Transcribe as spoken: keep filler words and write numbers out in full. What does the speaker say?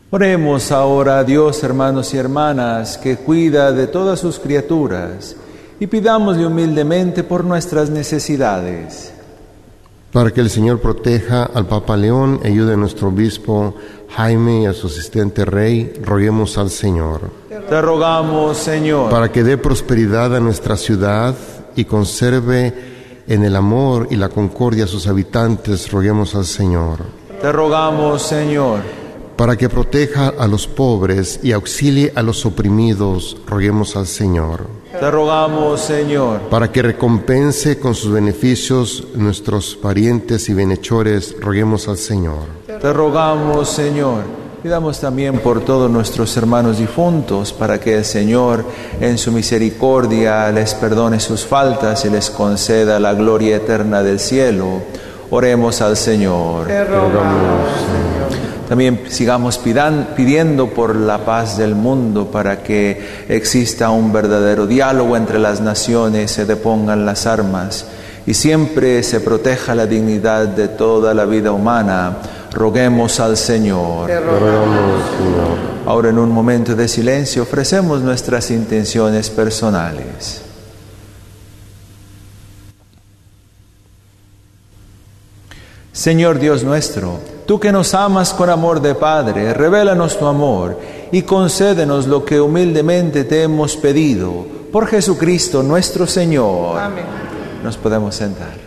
Oremos ahora a Dios, hermanos y hermanas, que cuida de todas sus criaturas, y pidámosle humildemente por nuestras necesidades. Para que el Señor proteja al Papa León y ayude a nuestro obispo Jaime y a su asistente Rey, roguemos al Señor. Te rogamos, Señor. Para que dé prosperidad a nuestra ciudad y conserve en el amor y la concordia a sus habitantes, roguemos al Señor. Te rogamos, Señor. Para que proteja a los pobres y auxilie a los oprimidos, roguemos al Señor. Te rogamos, Señor. Para que recompense con sus beneficios nuestros parientes y bienhechores, roguemos al Señor. Te rogamos, Señor. Pidamos también por todos nuestros hermanos difuntos, para que el Señor, en su misericordia, les perdone sus faltas y les conceda la gloria eterna del cielo. Oremos al Señor. Te rogamos, Señor. También sigamos pidan, pidiendo por la paz del mundo, para que exista un verdadero diálogo entre las naciones, se depongan las armas y siempre se proteja la dignidad de toda la vida humana. Roguemos al Señor. Te rogamos, Señor. Ahora, en un momento de silencio, ofrecemos nuestras intenciones personales. Señor Dios nuestro, tú que nos amas con amor de Padre, revélanos tu amor y concédenos lo que humildemente te hemos pedido. Por Jesucristo nuestro Señor. Amén. Nos podemos sentar.